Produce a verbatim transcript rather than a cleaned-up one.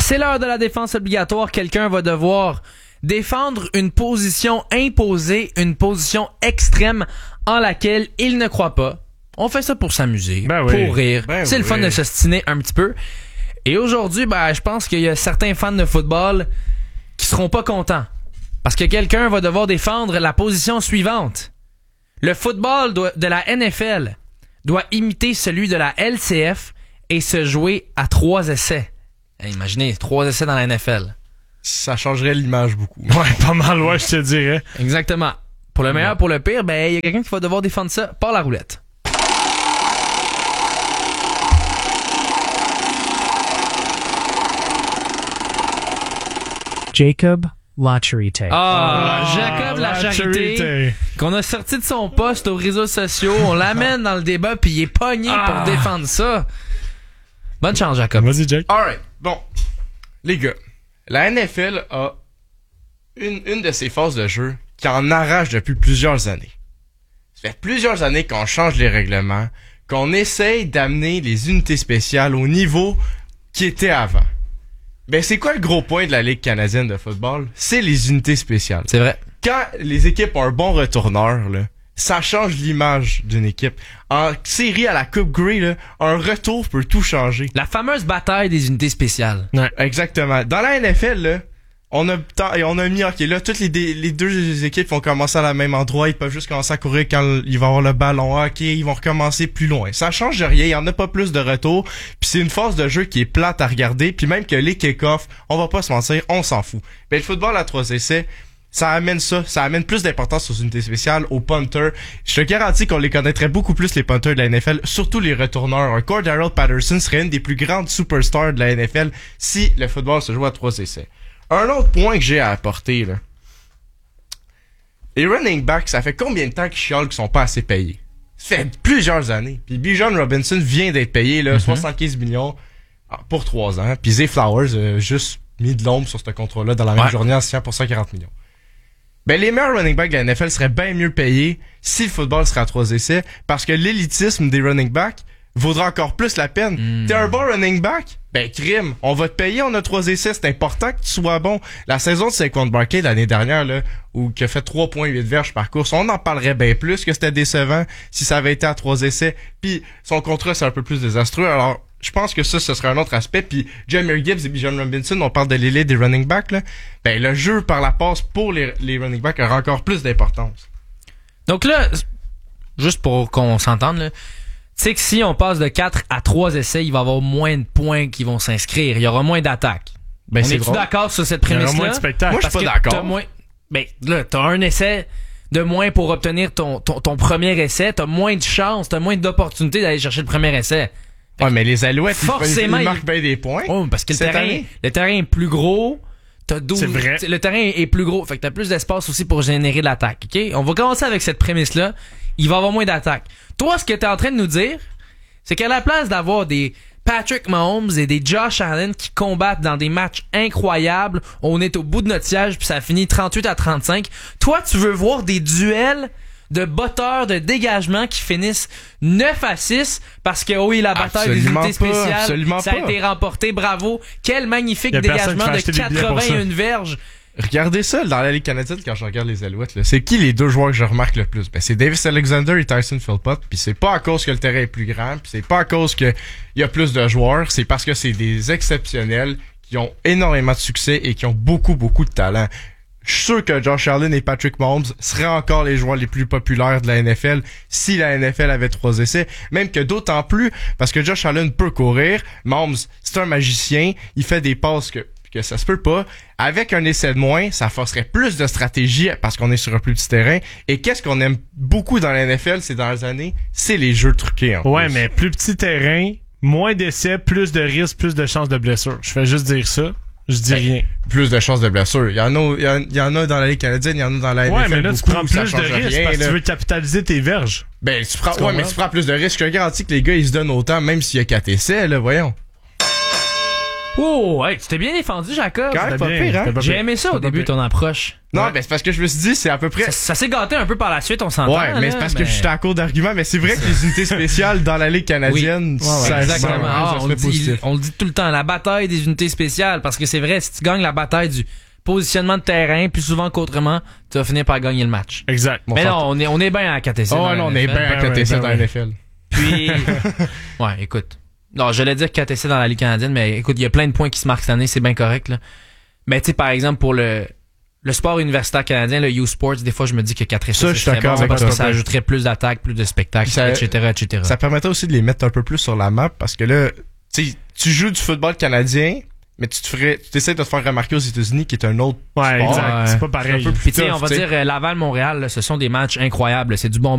c'est l'heure de la défense obligatoire. Quelqu'un va devoir défendre une position imposée, une position extrême en laquelle il ne croit pas. On fait ça pour s'amuser, ben oui. pour rire. Ben c'est oui. le fun de s'ostiner un petit peu. Et aujourd'hui, ben, je pense qu'il y a certains fans de football qui seront pas contents. Parce que quelqu'un va devoir défendre la position suivante. Le football doit, de la N F L doit imiter celui de la L C F et se jouer à trois essais. Hey, imaginez, trois essais dans la N F L. Ça changerait l'image beaucoup. Ouais, pas mal, ouais, je te dirais. Exactement. Pour le meilleur, pour le pire, ben, il y a quelqu'un qui va devoir défendre ça par la roulette. Jacob Lachorite. Ah, Ah, Jacob la charité, Charité. qu'on a sorti de son poste aux réseaux sociaux, on l'amène dans le débat puis il est pogné Ah. pour défendre ça. Bonne chance, Jacob. Vas-y, Jack. Alright, bon. Les gars, la N F L a une, une de ses phases de jeu qui en arrache depuis plusieurs années. Ça fait plusieurs années qu'on change les règlements, qu'on essaye d'amener les unités spéciales au niveau qui était avant. Ben, c'est quoi le gros point de la Ligue canadienne de football? C'est les unités spéciales. C'est vrai. Quand les équipes ont un bon retourneur, là, ça change l'image d'une équipe. En série à la Coupe Grey, là, un retour peut tout changer. La fameuse bataille des unités spéciales. Ouais, exactement. Dans la N F L, là, on a on a mis, ok, là, toutes les, les deux équipes vont commencer à la même endroit, ils peuvent juste commencer à courir quand il va avoir le ballon, ok, ils vont recommencer plus loin. Ça change rien, il y en a pas plus de retour, puis c'est une phase de jeu qui est plate à regarder, puis même que les kick-offs, on va pas se mentir, on s'en fout. Mais le football à trois essais, ça amène ça, ça amène plus d'importance aux unités spéciales, aux punters. Je te garantis qu'on les connaîtrait beaucoup plus, les punters de la N F L, surtout les retourneurs. Un Cordarrelle Patterson serait une des plus grandes superstars de la N F L si le football se joue à trois essais. Un autre point que j'ai à apporter, là. Les running backs, ça fait combien de temps qu'ils chialent qu'ils sont pas assez payés? Ça fait plusieurs années. Puis Bijan Robinson vient d'être payé, là, mm-hmm. soixante-quinze millions pour trois ans. Puis Zay Flowers a juste mis de l'ombre sur ce contrat-là dans la même ouais. journée en signant pour cent quarante millions. Ben, les meilleurs running backs de la N F L seraient bien mieux payés si le football serait à trois essais, parce que l'élitisme des running backs vaudra encore plus la peine. Mm. T'es un bon running back? Ben, crime. On va te payer, on a trois essais. C'est important que tu sois bon. La saison de Saquon Barkley l'année dernière, là, où qui a fait trois virgule huit verges par course, on en parlerait bien plus que c'était décevant si ça avait été à trois essais. Puis, son contrat, c'est un peu plus désastreux. Alors, je pense que ça, ce serait un autre aspect. Puis, Jahmyr Gibbs et Bijan Robinson, on parle de l'élite des running backs, là. Ben, le jeu par la passe pour les, les running backs aura encore plus d'importance. Donc là, juste pour qu'on s'entende, là, tu sais que si on passe de quatre à trois essais, il va y avoir moins de points qui vont s'inscrire. Il y aura moins d'attaques. Ben, on c'est est-tu d'accord sur cette Il y aura prémisse-là? moins de spectacle. Moi, je suis pas Parce que d'accord. T'as moins... Ben, là, t'as un essai de moins pour obtenir ton, ton, ton premier essai. T'as moins de chances, t'as moins d'opportunités d'aller chercher le premier essai. Ouais, mais les Alouettes, forcément, ils, ils il... marquent bien des points. Oh, parce que le terrain, année. le terrain est plus gros. T'as douze... C'est vrai. Le terrain est plus gros. Fait que t'as plus d'espace aussi pour générer de l'attaque. OK? On va commencer avec cette prémisse-là. Il va y avoir moins d'attaques. Toi, ce que t'es en train de nous dire, c'est qu'à la place d'avoir des Patrick Mahomes et des Josh Allen qui combattent dans des matchs incroyables, on est au bout de notre siège puis ça finit trente-huit à trente-cinq. Toi, tu veux voir des duels de botteurs de dégagement qui finissent neuf à six parce que oui, la bataille Absolument des unités pas, spéciales, absolument ça a pas. été remporté. Bravo. Quel magnifique Y a personne dégagement qui fait de acheter des billets pour ça. quatre-vingt-un verges. Regardez ça dans la Ligue canadienne quand je regarde les Alouettes. Là. C'est qui les deux joueurs que je remarque le plus? Ben, c'est Davis Alexander et Tyson Philpott. Puis c'est pas à cause que le terrain est plus grand. Puis c'est pas à cause que il y a plus de joueurs. C'est parce que c'est des exceptionnels qui ont énormément de succès et qui ont beaucoup, beaucoup de talent. Je suis sûr que Josh Allen et Patrick Mahomes seraient encore les joueurs les plus populaires de la N F L si la N F L avait trois essais. Même que d'autant plus parce que Josh Allen peut courir. Mahomes, c'est un magicien. Il fait des passes que que ça se peut pas. Avec un essai de moins, ça forcerait plus de stratégie parce qu'on est sur un plus petit terrain. Et qu'est-ce qu'on aime beaucoup dans la N F L ces dernières années? C'est les jeux truqués. En Ouais, plus. mais plus petit terrain, moins d'essais, plus de risques, plus de chances de blessure. Je fais juste dire ça. Je dis Ben, rien. Plus de chances de blessure. Il y en a, il y en, il y en a dans la Ligue canadienne, il y en a dans la N F L. Ouais, mais là, tu beaucoup, prends ça plus de change risques rien, parce que là. tu veux capitaliser tes verges. Ben, tu prends, Tu ouais, mais comprends? tu prends plus de risques. Je te garantis que les gars, ils se donnent autant, même s'il y a quatre essais, là, voyons. Oh, hey, tu t'es bien défendu, Jacob. Quand même pas C'était bien, pire, hein? c'était pas J'ai pire. aimé ça au C'était pas début, pire. ton approche. Non, Ouais. ben c'est parce que je me suis dit, c'est à peu près... Ça, ça s'est gâté un peu par la suite, on s'entend. Ouais, mais là, c'est parce que mais- je suis en cours d'argument, mais c'est vrai que les unités spéciales dans la Ligue canadienne, Ouais, ouais, ça, Exactement. ça, Ah, ça on, se le fait dit, positif. on le dit tout le temps, la bataille des unités spéciales, parce que c'est vrai, si tu gagnes la bataille du positionnement de terrain, plus souvent qu'autrement, tu vas finir par gagner le match. Exact. Bon, mais ça- non, on est, on est bien à K T C. Oh dans non, on la est N F L. bien à Ben côté ouais, ça ben dans ouais. la N F L. Puis, ouais, écoute. Non, j'allais dire K T C dans la Ligue canadienne, mais écoute, il y a plein de points qui se marquent cette année, c'est bien correct, là. Mais tu sais, par exemple, pour le, le sport universitaire canadien, le U-Sports, des fois, je me dis que K T C, Ça, je suis c'est d'accord bon avec parce toi. que ça ajouterait plus d'attaques, plus de spectacles, Puis ça- et cetera, et cetera. Ça permettrait aussi de les mettre un peu plus sur la map parce que là, tu sais, tu joues du football canadien, mais tu te ferais, tu essaies de te faire remarquer aux États-Unis qui est un autre Ouais, sport. exact. Ouais. C'est pas pareil. C'est un peu Puis tu sais, tough, on va tu sais. dire euh, Laval-Montréal, là, ce sont des matchs incroyables. C'est du bon